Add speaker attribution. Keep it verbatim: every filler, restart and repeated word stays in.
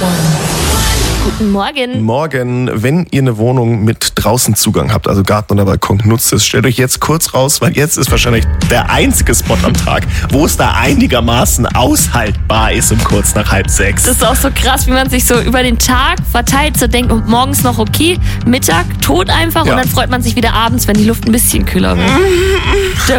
Speaker 1: Guten Morgen.
Speaker 2: Morgen, wenn ihr eine Wohnung mit draußen Zugang habt, also Garten oder Balkon, nutzt es. Stellt euch jetzt kurz raus, weil jetzt ist wahrscheinlich der einzige Spot am Tag, wo es da einigermaßen aushaltbar ist um kurz nach halb sechs.
Speaker 1: Das ist auch so krass, wie man sich so über den Tag verteilt, so denkt, und morgens noch okay, Mittag tot einfach
Speaker 2: Ja.
Speaker 1: und dann freut man sich wieder abends, wenn die Luft ein bisschen kühler wird. Der